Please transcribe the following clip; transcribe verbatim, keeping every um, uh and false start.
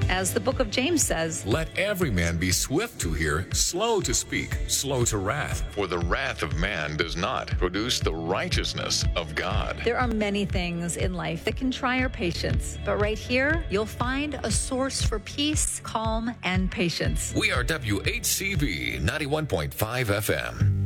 As the book of James says, let every man be swift to hear, slow to speak, slow to wrath. For the wrath of man does not produce the righteousness of God. There are many things in life that can try our patience, but right here, you'll find a source for peace, calm, and patience. We are W H C B ninety-one point five F M.